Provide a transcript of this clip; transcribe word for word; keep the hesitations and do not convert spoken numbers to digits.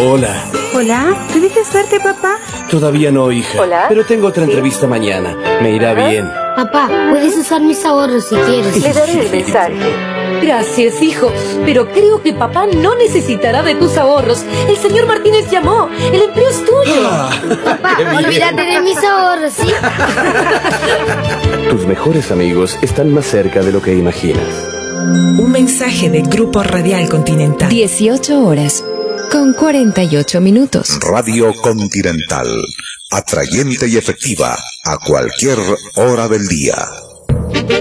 Hola. Hola, ¿puedes casarte, papá? Todavía no, hija. Hola. Pero tengo otra ¿Sí? entrevista mañana. Me irá ¿Ah? bien. Papá, puedes usar mis ahorros si quieres. Le daré el mensaje. Gracias, hijo, pero creo que papá no necesitará de tus ahorros. El señor Martínez llamó. El empleo es tuyo. Ah, Papá, qué bien. olvídate de mis ahorros, ¿sí? Tus mejores amigos están más cerca de lo que imaginas. Un mensaje de Grupo Radial Continental. dieciocho horas con cuarenta y ocho minutos. Radio Continental, atrayente y efectiva a cualquier hora del día.